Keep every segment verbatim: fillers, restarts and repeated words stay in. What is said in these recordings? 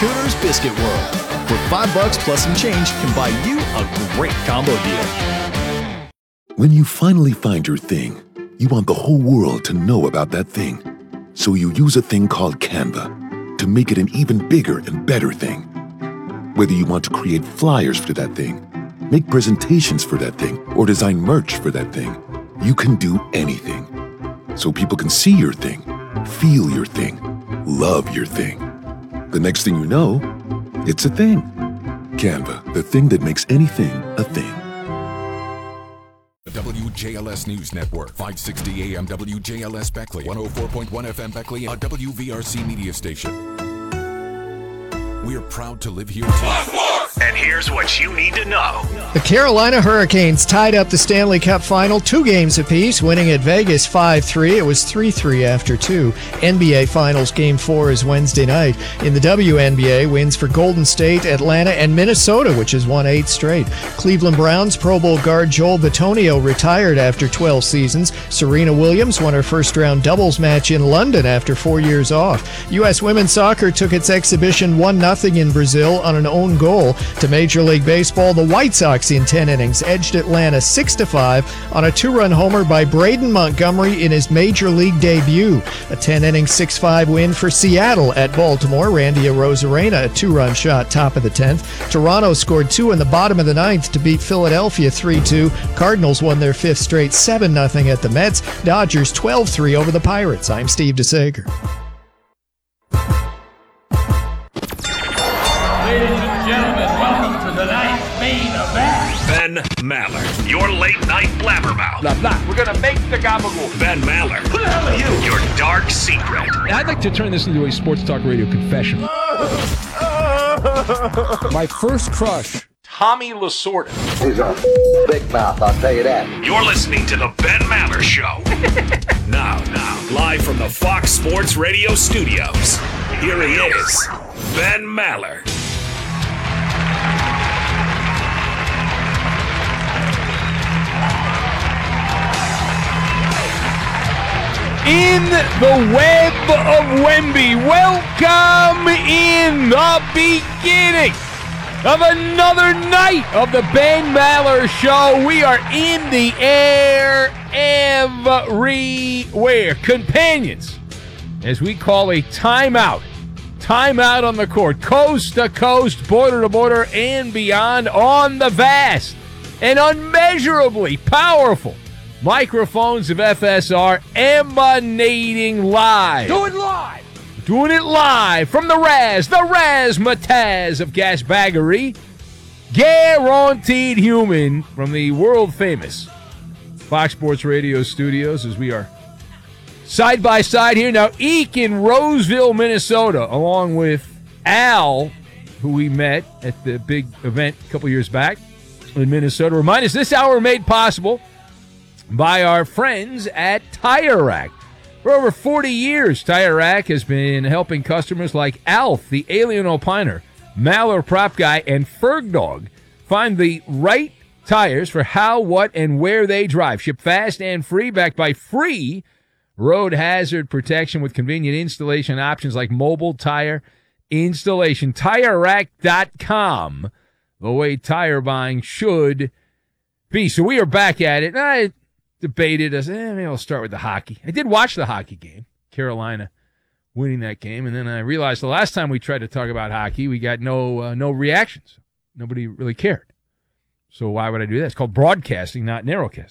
Cooters Biscuit World, where five bucks plus some change can buy you a great combo deal. When you finally find your thing, you want the whole world to know about that thing. So you use a thing called Canva to make it an even bigger and better thing. Whether you want to create flyers for that thing, make presentations for that thing, or design merch for that thing, you can do anything. So people can see your thing, feel your thing, love your thing. The next thing you know, it's a thing. Canva, the thing that makes anything a thing. W J L S News Network, five sixty A M W J L S Beckley, one oh four point one F M Beckley, a W V R C media station. We are proud to live here too. And here's what you need to know. The Carolina Hurricanes tied up the Stanley Cup final two games apiece, winning at Vegas five three. It was three three after two. N B A Finals Game four is Wednesday night. In the W N B A, wins for Golden State, Atlanta, and Minnesota, which has won eight straight. Cleveland Browns Pro Bowl guard Joel Bitonio retired after twelve seasons. Serena Williams won her first-round doubles match in London after four years off. U S Women's Soccer took its exhibition one nothing in Brazil on an own goal. To Major League Baseball, the White Sox in ten innings edged Atlanta six to five on a two-run homer by Braden Montgomery in his Major League debut. A ten-inning six five win for Seattle at Baltimore. Randy Arozarena, a two-run shot, top of the tenth. Toronto scored two in the bottom of the ninth to beat Philadelphia three two. Cardinals won their fifth straight seven nothing at the Mets. Dodgers twelve three over the Pirates. I'm Steve DeSager. Ladies and gentlemen, welcome to tonight's main event. Ben Maller, your late night blabbermouth. Blah, blah. We're going to make the gabagool. Ben Maller. Who the hell are you? Your dark secret. I'd like to turn this into a sports talk radio confession. My first crush, Tommy Lasorda. He's a big mouth, I'll tell you that. You're listening to the Ben Maller Show. now, now, live from the Fox Sports Radio studios, here he is, Ben Maller. in the web of Wemby. Welcome in the beginning of another night of the Ben Maller Show. We are in the air everywhere. Companions, as we call a timeout. Timeout on the court, coast to coast, border to border, and beyond on the vast and unmeasurably powerful microphones of F S R, emanating live. Do it live. Doing it live from the Raz, the Razzmatazz of gasbaggery. Guaranteed human from the world-famous Fox Sports Radio studios as we are side by side here. Now, Eek in Roseville, Minnesota, along with Al, who we met at the big event a couple years back in Minnesota. Remind us, this hour made possible by our friends at Tire Rack. For over forty years, Tire Rack has been helping customers like Alf, the Alien Opiner, Maller Prop Guy, and Ferg Dog find the right tires for how, what, and where they drive. Ship fast and free, backed by free road hazard protection with convenient installation options like mobile tire installation. Tire Rack dot com, the way tire buying should be. So we are back at it. I debated, I said, eh, maybe I'll start with the hockey. I did watch the hockey game, Carolina winning that game, and then I realized the last time we tried to talk about hockey, we got no uh, no reactions. Nobody really cared. So why would I do that? It's called broadcasting, not narrowcasting.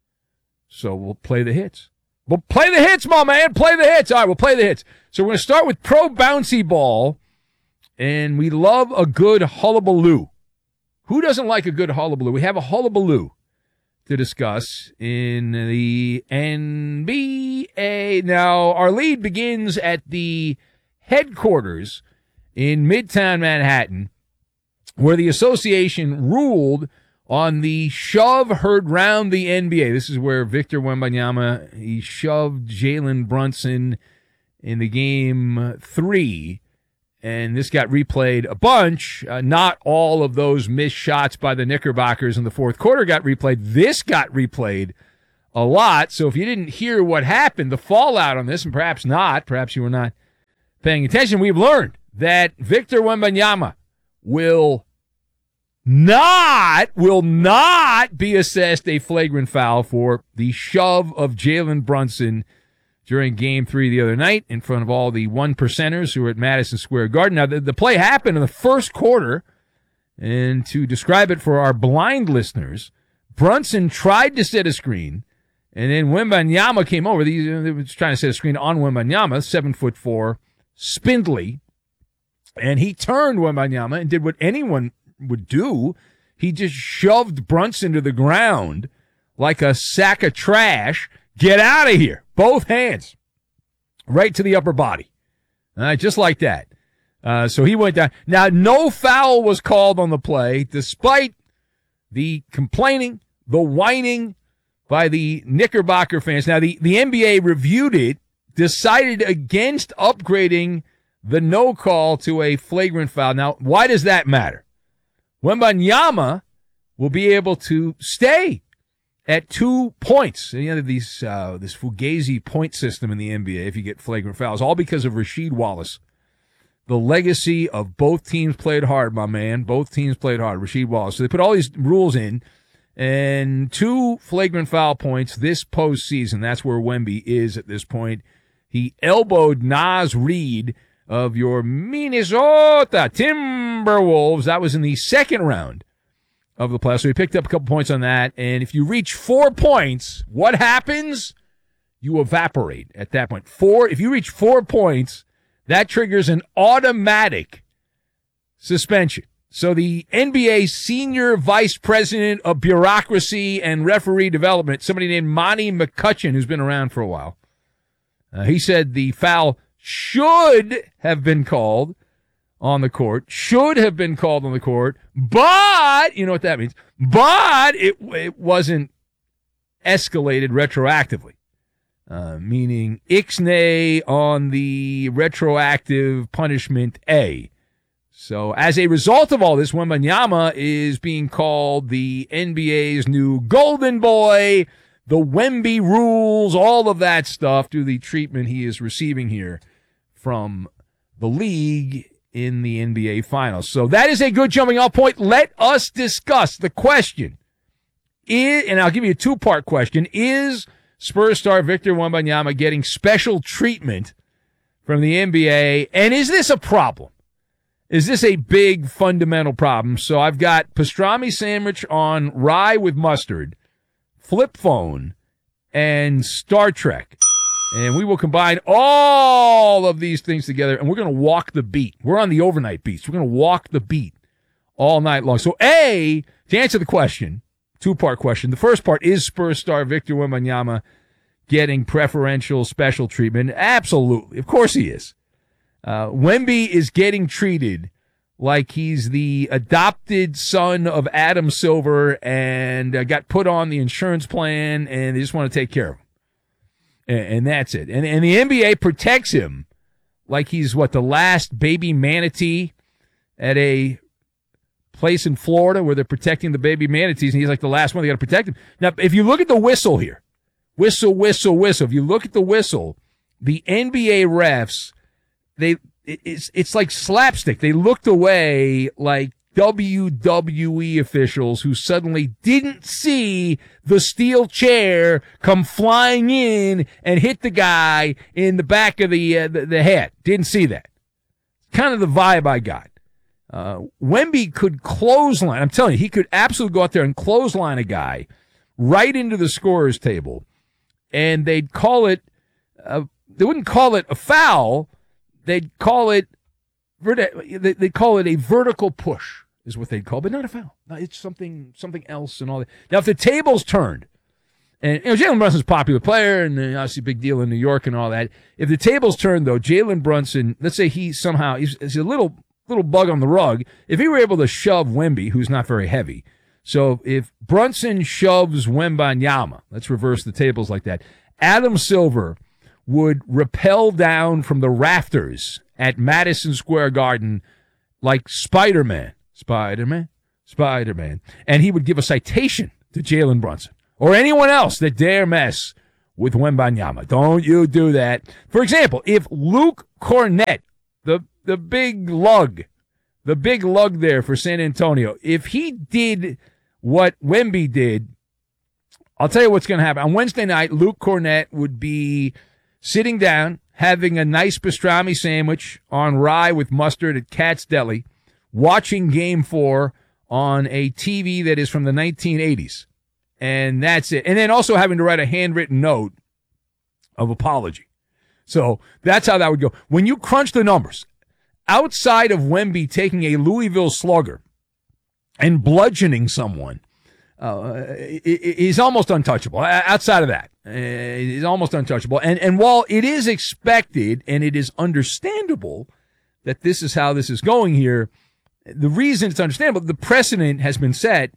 So we'll play the hits. We'll play the hits, my man. Play the hits. All right, we'll play the hits. So we're going to start with Pro Bouncy Ball, and we love a good hullabaloo. Who doesn't like a good hullabaloo? We have a hullabaloo to discuss in the N B A. Now, our lead begins at the headquarters in Midtown Manhattan, where the association ruled on the shove heard round the N B A. This is where Victor Wembanyama, he shoved Jalen Brunson in the game three, and this got replayed a bunch. Uh, not all of those missed shots by the Knickerbockers in the fourth quarter got replayed. This got replayed a lot. So if you didn't hear what happened, the fallout on this, and perhaps not, perhaps you were not paying attention, we've learned that Victor Wembanyama will not, will not be assessed a flagrant foul for the shove of Jalen Brunson during game three the other night in front of all the one percenters who were at Madison Square Garden. Now, the, the play happened in the first quarter, and to describe it for our blind listeners, Brunson tried to set a screen, and then Wembanyama came over. He was trying to set a screen on Wembanyama, seven foot four, spindly, and he turned Wembanyama and did what anyone would do. He just shoved Brunson to the ground like a sack of trash. Get out of here. Both hands. Right to the upper body. All right, just like that. Uh, so he went down. Now, no foul was called on the play, despite the complaining, the whining by the Knickerbocker fans. Now, the, the N B A reviewed it, decided against upgrading the no call to a flagrant foul. Now, why does that matter? Wembanyama will be able to stay at two points. You know, these, uh, this Fugazi point system in the N B A if you get flagrant fouls, all because of Rasheed Wallace. The legacy of both teams played hard, my man. Both teams played hard. Rasheed Wallace. So they put all these rules in, and two flagrant foul points this postseason. That's where Wemby is at this point. He elbowed Naz Reid of your Minnesota Timberwolves. That was in the second round of the playoffs. So he picked up a couple points on that. And if you reach four points, what happens? You evaporate at that point. Four, if you reach four points, that triggers an automatic suspension. So the N B A senior vice president of bureaucracy and referee development, somebody named Monty McCutcheon, who's been around for a while, uh, he said the foul should have been called on the court, should have been called on the court, but, you know what that means, but it, it wasn't escalated retroactively. Uh, meaning ixnay on the retroactive punishment A. So as a result of all this, Wembanyama is being called the N B A's new golden boy, the Wemby rules, all of that stuff due to the treatment he is receiving here from the league in the N B A Finals. So that is a good jumping off point. Let us discuss the question. Is, and I'll give you a two-part question. Is Spurs star Victor Wembanyama getting special treatment from the N B A? And is this a problem? Is this a big fundamental problem? So I've got pastrami sandwich on rye with mustard, flip phone, and Star Trek. And we will combine all of these things together, and we're going to walk the beat. We're on the overnight beats. We're going to walk the beat all night long. So A, to answer the question, two-part question. The first part, is Spurs star Victor Wembanyama getting preferential special treatment? Absolutely. Of course he is. Uh, Wemby is getting treated like he's the adopted son of Adam Silver and uh, got put on the insurance plan, and they just want to take care of him. And, and that's it. And, and the N B A protects him like he's, what, the last baby manatee at a place in Florida where they're protecting the baby manatees, and he's like the last one. They got to protect him. Now, if you look at the whistle here, whistle, whistle, whistle. If you look at the whistle, the N B A refs, they it's it's like slapstick. They looked away like W W E officials who suddenly didn't see the steel chair come flying in and hit the guy in the back of the uh, the, the head. Didn't see that. Kind of the vibe I got. Uh, Wemby could clothesline. I'm telling you, he could absolutely go out there and clothesline a guy right into the scorer's table, and they'd call it. Uh, they wouldn't call it a foul. They'd call it. They call it a vertical push, is what they'd call, but not a foul. No, it's something something else and all that. Now, if the tables turned, and you know, Jalen Brunson's a popular player, and obviously a big deal in New York and all that. If the tables turned, though, Jalen Brunson, let's say he somehow he's, he's a little. little bug on the rug, if he were able to shove Wemby, who's not very heavy. So if Brunson shoves Wembanyama, let's reverse the tables like that, Adam Silver would rappel down from the rafters at Madison Square Garden like Spider-Man, Spider-Man, Spider-Man, and he would give a citation to Jalen Brunson or anyone else that dare mess with Wembanyama. Don't you do that. For example, if Luke Cornett the the big lug, the big lug there for San Antonio. If he did what Wemby did, I'll tell you what's going to happen. On Wednesday night, Luke Cornett would be sitting down, having a nice pastrami sandwich on rye with mustard at Katz Deli, watching Game Four on a T V that is from the nineteen eighties. And that's it. And then also having to write a handwritten note of apology. So that's how that would go. When you crunch the numbers, outside of Wemby taking a Louisville slugger and bludgeoning someone, uh, he's almost untouchable. Outside of that, he's almost untouchable. And, and while it is expected and it is understandable that this is how this is going here, the reason it's understandable, the precedent has been set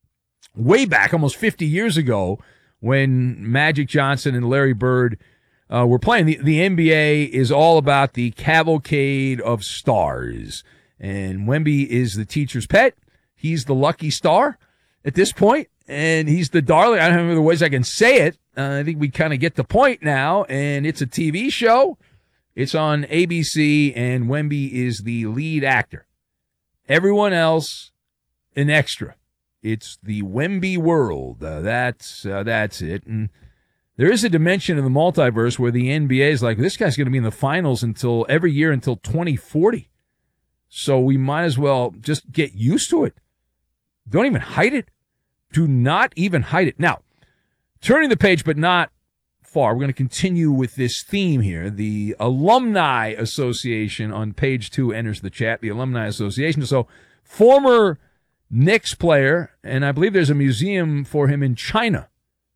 way back, almost fifty years ago, when Magic Johnson and Larry Bird uh, were playing. The, the N B A is all about the cavalcade of stars. And Wemby is the teacher's pet. He's the lucky star at this point, and he's the darling. I don't have any other ways I can say it. Uh, I think we kind of get the point now, and it's a T V show. It's on A B C, and Wemby is the lead actor. Everyone else, an extra. It's the Wemby world. Uh, that's uh, that's it. And there is a dimension of the multiverse where the N B A is like, this guy's going to be in the finals until every year until twenty forty. So we might as well just get used to it. Don't even hide it. Do not even hide it. Now, turning the page, but not far, we're going to continue with this theme here. The Alumni Association on page two enters the chat. The Alumni Association. So former Knicks player, and I believe there's a museum for him in China.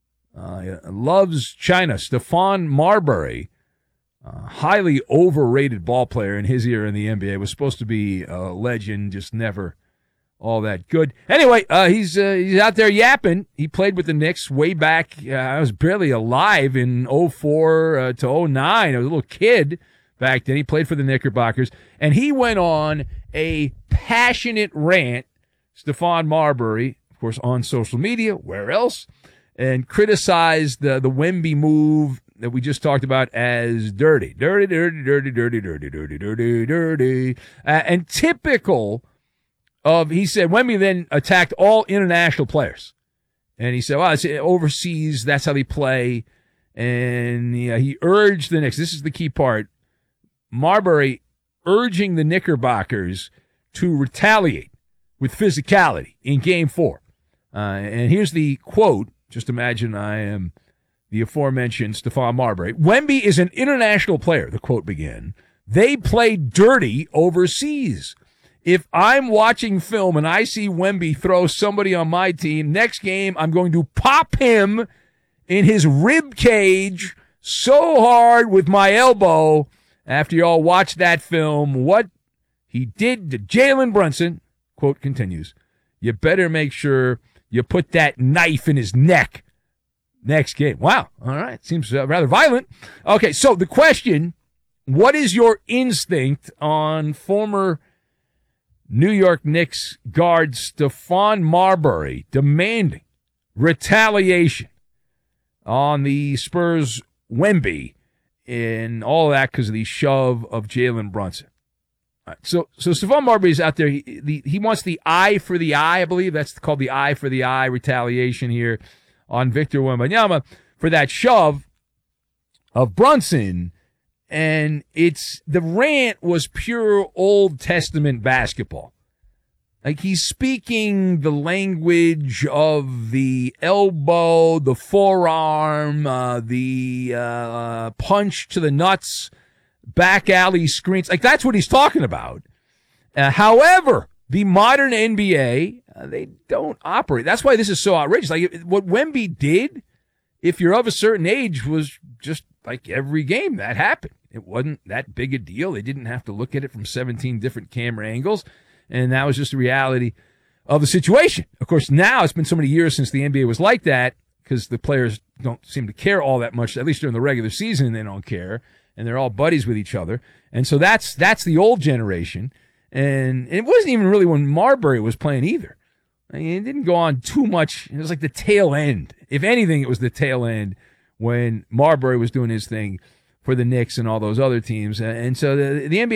Uh, loves China. Stephon Marbury, uh, highly overrated ball player in his era in the N B A, was supposed to be a legend, just never all that good. Anyway, uh, he's uh, he's out there yapping. He played with the Knicks way back. Uh, I was barely alive in oh four uh, to oh nine. I was a little kid back then. He played for the Knickerbockers, and he went on a passionate rant, Stephon Marbury, of course, on social media, where else, and criticized the, the Wemby move that we just talked about as dirty. Dirty, dirty, dirty, dirty, dirty, dirty, dirty, dirty. Uh, and typical of, he said, Wemby then attacked all international players. And he said, well, it's overseas, that's how they play. And yeah, he urged the Knicks, this is the key part, Marbury urging the Knickerbockers to retaliate with physicality in Game Four. Uh, and here's the quote. Just imagine I am the aforementioned Stephon Marbury. Wemby is an international player, the quote began. They play dirty overseas. If I'm watching film and I see Wemby throw somebody on my team, next game I'm going to pop him in his rib cage so hard with my elbow after you all watch that film. What he did to Jalen Brunson, quote continues, you better make sure you put that knife in his neck next game. Wow. All right. Seems uh, rather violent. Okay. So the question, what is your instinct on former New York Knicks guard Stephon Marbury demanding retaliation on the Spurs Wemby and all that because of the shove of Jalen Brunson? All right, so, so Stephon Marbury is out there. He, the, he wants the eye for the eye, I believe. That's called the eye for the eye retaliation here on Victor Wembanyama for that shove of Brunson. And it's, the rant was pure Old Testament basketball. Like, he's speaking the language of the elbow, the forearm, uh, the, uh, punch to the nuts, back alley screens. Like, that's what he's talking about. Uh, however, the modern N B A, uh, they don't operate. That's why this is so outrageous. Like, what Wemby did, if you're of a certain age, was just like every game that happened. It wasn't that big a deal. They didn't have to look at it from seventeen different camera angles. And that was just the reality of the situation. Of course, now it's been so many years since the N B A was like that because the players don't seem to care all that much. At least during the regular season, they don't care. And they're all buddies with each other. And so that's that's the old generation. And it wasn't even really when Marbury was playing either. I mean, it didn't go on too much. It was like the tail end. If anything, it was the tail end when Marbury was doing his thing for the Knicks and all those other teams. And so the, the N B A